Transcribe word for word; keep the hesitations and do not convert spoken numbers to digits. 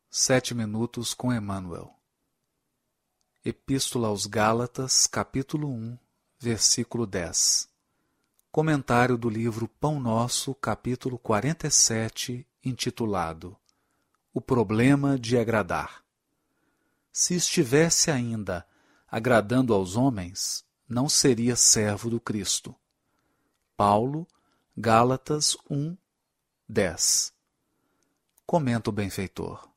Sete minutos com Emmanuel. Epístola aos Gálatas, capítulo um, versículo dez. Comentário do livro Pão Nosso, capítulo quarenta e sete, intitulado O Problema de Agradar. Se estivesse ainda agradando aos homens, não seria servo do Cristo. Paulo, Gálatas um, dez. Comenta o benfeitor.